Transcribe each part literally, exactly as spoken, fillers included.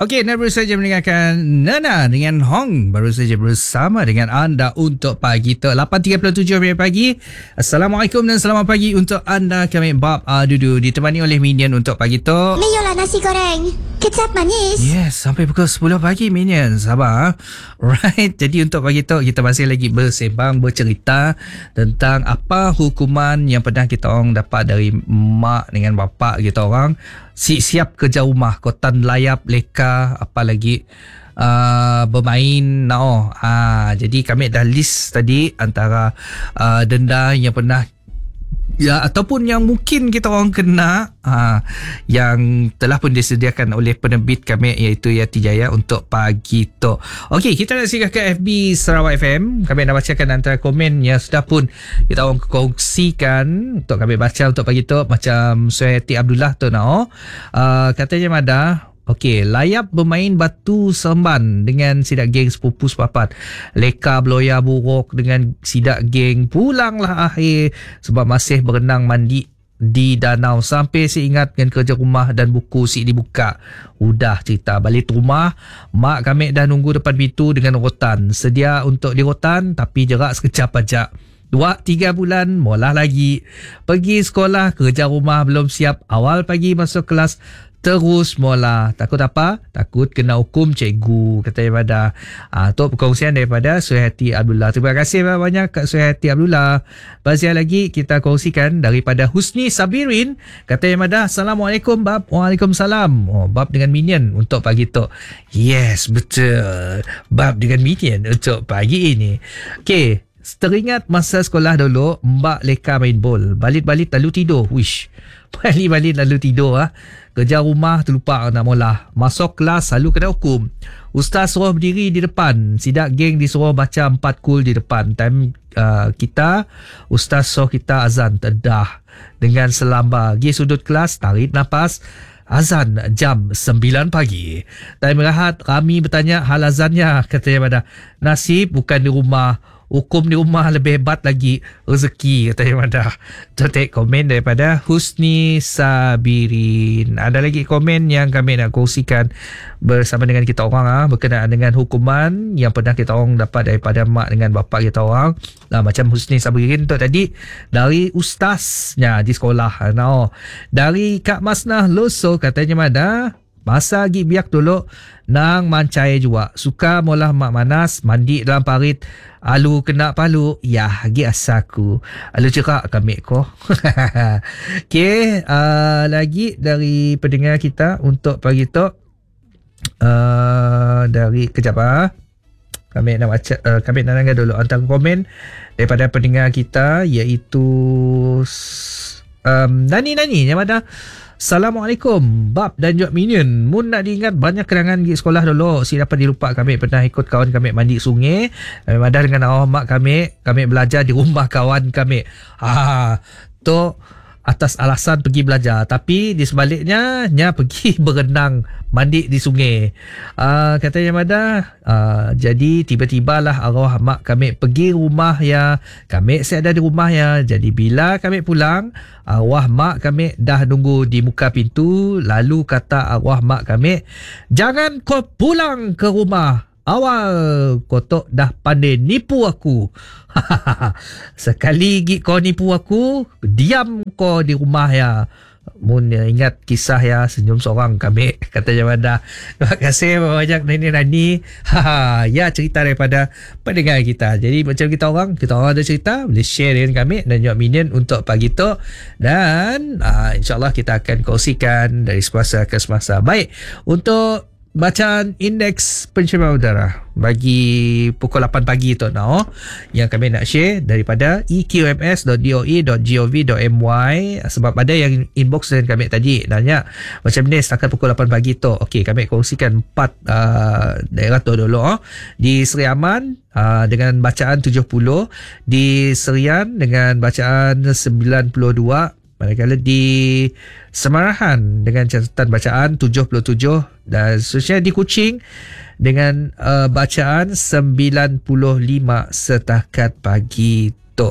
Okey, anda baru saja mendengarkan Nana dengan Hong baru saja bersama dengan anda untuk pagi tu lapan tiga puluh tujuh pagi. Assalamualaikum dan selamat pagi untuk anda. Kami Bob uh, Dudu ditemani oleh Minion untuk pagi tu. Meyolah nasi goreng kecap manis. Yes, sampai pukul sepuluh pagi Minion. Sabar. Right, jadi untuk pagi tu kita masih lagi bersembang, bercerita tentang apa hukuman yang pernah kita orang dapat dari mak dengan bapa kita orang. Siap kerja rumah, kotan layap, leka, apa lagi uh, bermain no. uh, Jadi kami dah list tadi antara uh, denda yang pernah ya ataupun yang mungkin kita orang kena uh, yang telah pun disediakan oleh penerbit kami iaitu Yati Jaya untuk pagi tu. Okey, kita nak singgah ke F B Sarawak F M. Kami nak bacakan antara komen yang sudah pun kita orang kongsikan untuk kami baca untuk pagi tu, macam Suhaiti Abdullah tu no. Uh, katanya Mada, okey, layap bermain batu seremban dengan sidak geng sepupu sepapat. Leka beloya buruk dengan sidak geng. Pulanglah akhir sebab masih berenang mandi di danau. Sampai si ingat dengan kerja rumah dan buku si dibuka. Udah cerita balik rumah, mak kami dah nunggu depan pintu dengan rotan. Sedia untuk di rotan tapi jerak sekejap aja. Dua, tiga bulan, molah lagi. Pergi sekolah, kerja rumah belum siap. Awal pagi masuk kelas, terus mola. Takut apa? Takut kena hukum cikgu, katanya pada ah, tu perkongsian daripada Suhaiti Abdullah. Terima kasih banyak Kak Suhaiti Abdullah. Pasal lagi kita kongsikan daripada Husni Sabirin, katanya pada Assalamualaikum Bab. Waalaikumsalam. Oh, Bab dengan Minion untuk pagi tu. Yes, betul. Bab dengan Minion untuk pagi ini. Okey, teringat masa sekolah dulu, Mbak leka main bol. Balik-balik lalu tidur. Wish. Balik-balik lalu tidur ah. Kerja rumah terlupa nak molah. Masuk kelas selalu kena hukum. Ustaz suruh berdiri di depan. Sidak geng disuruh baca empat kul di depan. Time uh, kita, Ustaz suruh kita azan tedah dengan selamba. Pergi sudut kelas, tarik nafas. Azan jam sembilan pagi. Time rehat, kami bertanya hal azannya. Katanya pada nasib bukan di rumah. Hukum di rumah lebih hebat lagi. Rezeki, katanya pada. Take komen daripada Husni Sabirin. Ada lagi komen yang kami nak kongsikan bersama dengan kita orang ah, berkenaan dengan hukuman yang pernah kita orang dapat daripada mak dengan bapa kita orang. Nah, macam Husni Sabirin tu tadi dari ustaznya di sekolah. No. Dari Kak Masnah Loso, katanya pada masa pergi biak dulu nang mancai juga. Suka molah mak manas, mandi dalam parit. Alu kena palu. Ya, gi asaku. Alu cerak kami ko. Okey, uh, lagi dari pendengar kita untuk pagi tu. Uh, dari kejap ah. Kami nak baca, uh, kami nak dengar dulu antara komen daripada pendengar kita iaitu um, Nani-Nani yang ada. Assalamualaikum Bab dan Jok Minion. Mun nak diingat banyak kenangan di sekolah dulu. Si dapat dilupa kami pernah ikut kawan kami mandi sungai. Kami madah dengan awak mak kami. Kami belajar di rumah kawan kami. Ha, tu atas alasan pergi belajar. Tapi di sebaliknya nya pergi berenang mandi di sungai. Uh, katanya madah. Uh, jadi tiba-tibalah arwah mak kami pergi rumah ya. Kami saya ada di rumah ya. Jadi bila kami pulang, arwah mak kami dah nunggu di muka pintu. Lalu kata arwah mak kami, jangan kau pulang ke rumah. Awal kotok dah pandai nipu aku. Sekali gig kau nipu aku, diam kau di rumah ya. Mun ingat kisah ya, senyum seorang kami, katanya pada. Terima kasih banyak Nani-Nani. Ya, cerita daripada pendengar kita. Jadi macam kita orang, kita orang ada cerita, boleh share dengan kami dan juga Minion untuk pagi tu. Dan uh, insyaAllah kita akan kongsikan dari semasa ke semasa. Baik, untuk bacaan indeks pencemaran udara bagi pukul lapan pagi tu no, yang kami nak share daripada e q m s dot d o e dot gov dot m y. Sebab ada yang inbox dengan kami tadi nanya macam ni setakat pukul lapan pagi tu. Okey, kami kongsikan empat uh, daerah tu dulu oh. Di Seri Aman uh, dengan bacaan tujuh puluh, di Serian dengan bacaan sembilan puluh dua, manakala di Semarahan dengan catatan bacaan tujuh puluh tujuh, dan seterusnya di Kuching dengan uh, bacaan sembilan puluh lima setakat pagi tu.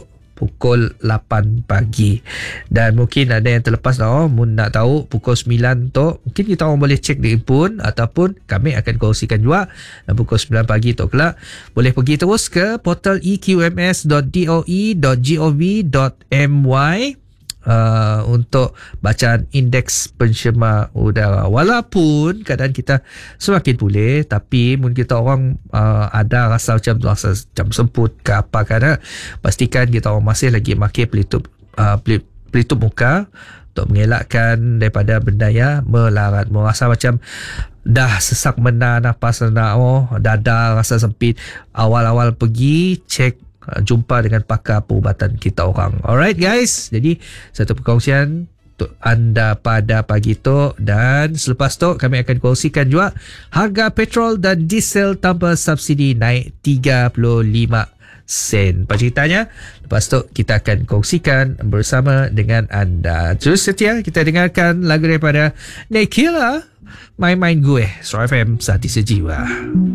pukul lapan pagi. Dan mungkin ada yang terlepas dah, oh, mun nak tahu pukul sembilan tu, mungkin kita orang boleh cek di Impun ataupun kami akan kongsikan juga. Dan pukul sembilan pagi tu kelak boleh pergi terus ke portal e q m s dot d o e dot gov dot m y Uh, untuk bacaan indeks pencemar udara. Walaupun keadaan kita semakin pulih, tapi mungkin kita orang uh, ada rasa macam tu, rasa macam semput ke apa kan, pastikan kita orang masih lagi pakai pelitup uh, pelitup muka untuk mengelakkan daripada benda yang melarat. Merasa macam dah sesak mena, nafas nak, oh, dada rasa sempit, awal-awal pergi cek, jumpa dengan pakar perubatan kita orang. Alright guys, jadi satu perkongsian untuk anda pada pagi tu. Dan selepas tu kami akan kongsikan juga harga petrol dan diesel tanpa subsidi naik tiga puluh lima sen. Apa ceritanya? Lepas tu kita akan kongsikan bersama dengan anda. Terus setia kita dengarkan lagu daripada Nekila, Main-Main Gue, Star F M Sati Sejiwa.